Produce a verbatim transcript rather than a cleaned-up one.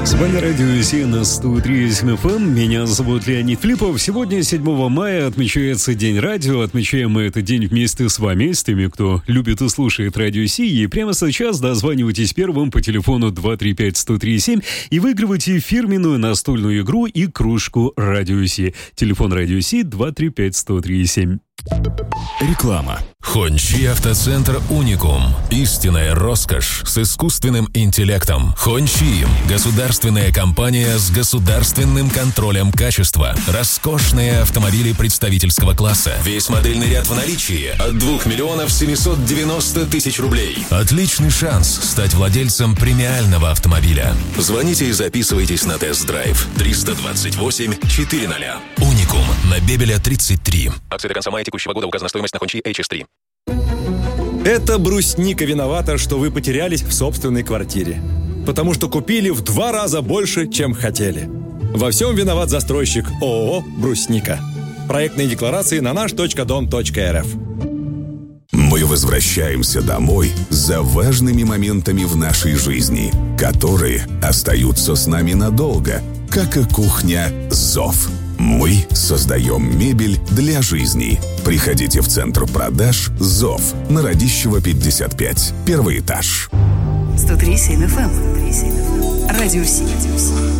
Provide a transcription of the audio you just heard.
С вами Радио Си на сто три эф эм. Меня зовут Леонид Филиппов. Сегодня, седьмого мая, отмечается День радио. Отмечаем мы этот день вместе с вами, с теми, кто любит и слушает Радио Си. И прямо сейчас дозванивайтесь первым по телефону два три пять сто три семь и выигрывайте фирменную настольную игру и кружку Радио Си. Телефон Радио Си два три пять сто три семь. Реклама. Хончи Автоцентр Уникум. Истинная роскошь с искусственным интеллектом. Хончи – государственная компания с государственным контролем качества. Роскошные автомобили представительского класса. Весь модельный ряд в наличии от двух миллионов семьсот девяносто тысяч рублей. Отличный шанс стать владельцем премиального автомобиля. Звоните и записывайтесь на тест-драйв. триста двадцать восемь четыреста. Уникум на Бебеля тридцать три. Акция до конца мая текущего года. Указана стоимость на Хончи эйч эс три. Это брусника виновата, что вы потерялись в собственной квартире. Потому что купили в два раза больше, чем хотели. Во всем виноват застройщик ООО «Брусника». Проектные декларации на наш точка дом точка эр эф. Мы возвращаемся домой за важными моментами в нашей жизни, которые остаются с нами надолго, как и кухня «Зов». Мы создаем мебель для жизни. Приходите в центр продаж «Зов» на Радищева пятьдесят пять. Первый этаж. сто три семь эф эм. Радио Си.